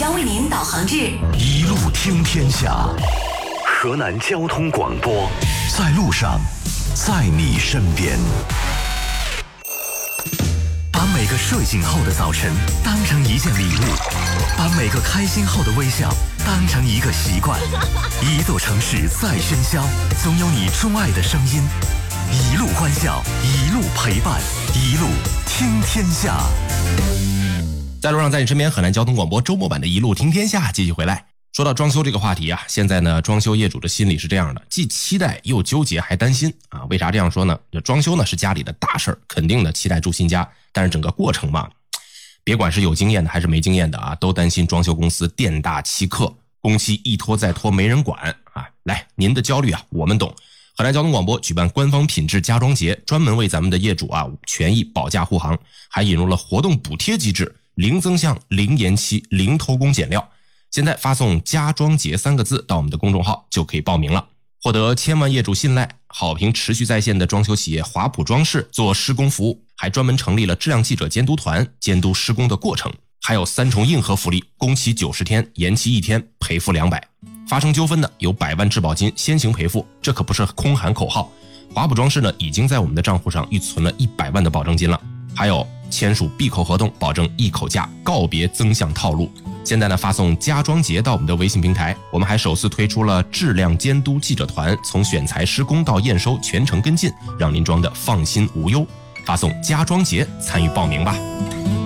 将为您导航至一路听天下，河南交通广播，在路上，在你身边。把每个睡醒后的早晨当成一件礼物，把每个开心后的微笑当成一个习惯。一座城市再喧嚣，总有你钟爱的声音。一路欢笑，一路陪伴，一路听天下。 在路上，在你身边，河南交通广播周末版的一路听天下继续回来。说到装修这个话题啊，现在呢，装修业主的心理是这样的，既期待又纠结还担心啊。为啥这样说呢？这装修呢是家里的大事儿，肯定的期待住新家，但是整个过程嘛，别管是有经验的还是没经验的啊，都担心装修公司店大欺客，工期一拖再拖没人管啊。来，您的焦虑啊，我们懂。河南交通广播举办官方品质家装节，专门为咱们的业主啊权益保驾护航，还引入了活动补贴机制，零增项、零延期、零偷工减料。现在发送家装节3个字到我们的公众号就可以报名了，获得千万业主信赖，好评持续在线的装修企业华普装饰做施工服务，还专门成立了质量记者监督团，监督施工的过程，还有3重硬核福利，工期90天，延期1天赔付200，发生纠纷的有100万质保金先行赔付，这可不是空喊口号。华普装饰呢已经在我们的账户上预存了100万的保证金了，还有签署闭口合同，保证一口价，告别增项套路。现在呢，发送家装节到我们的微信平台，我们还首次推出了质量监督记者团，从选材施工到验收全程跟进，让您装的放心无忧。发送家装节参与报名吧。